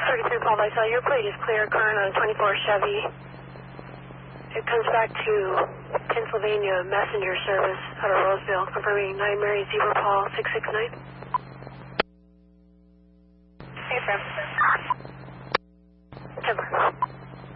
33 Paul Vital, your plate is clear, current on 24 Chevy. It comes back to Pennsylvania Messenger Service out of Roseville, confirming 9 Mary Zebra Paul 669. Hey, Sam. Timber.